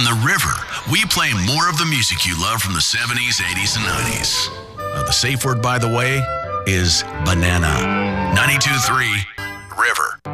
On The River, we play more of the music you love from the 70s, 80s, and 90s. The safe word, by the way, is banana. 92.3 River.